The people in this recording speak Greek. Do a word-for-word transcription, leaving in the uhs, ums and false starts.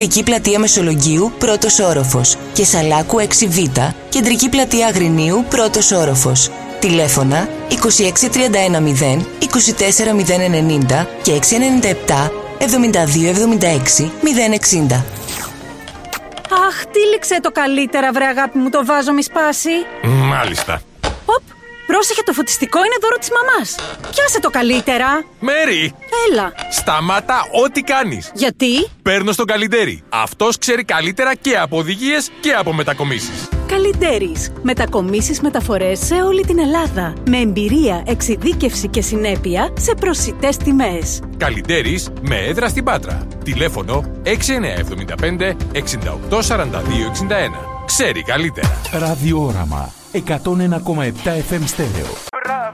Κεντρική πλατεία Μεσολογγίου, πρώτος όροφος. Και Σαλάκου έξι β, κεντρική πλατεία Αγρινίου, πρώτος όροφος. Τηλέφωνα είκοσι έξι τριάντα ένα μηδέν είκοσι τέσσερα μηδέν ενενήντα και έξι εννιά επτά εβδομήντα δύο εβδομήντα έξι μηδέν εξήντα. Αχ, τύλιξε το καλύτερα, βρε αγάπη μου, το βάζο μη σπάσει. Μάλιστα. Οπ, πρόσεχε, το φωτιστικό είναι δώρο της μαμάς. Πιάσε το καλύτερα. Μέρι! Έλα. Σταμάτα ό,τι κάνεις. Γιατί? Παίρνω στον Καλυντέρη. Αυτός ξέρει καλύτερα και από οδηγίες και από μετακομίσεις. Καλυντέρης. Μετακομίσεις μεταφορές σε όλη την Ελλάδα. Με εμπειρία, εξειδίκευση και συνέπεια σε προσιτές τιμές. Καλυντέρης με έδρα στην Πάτρα. Τηλέφωνο έξι εννιά εβδομήντα πέντε εξήντα οκτώ σαράντα δύο εξήντα ένα. Ξέρει καλύτερα. Ραδιόραμα εκατόν ένα κόμμα επτά εφ εμ στέρεο.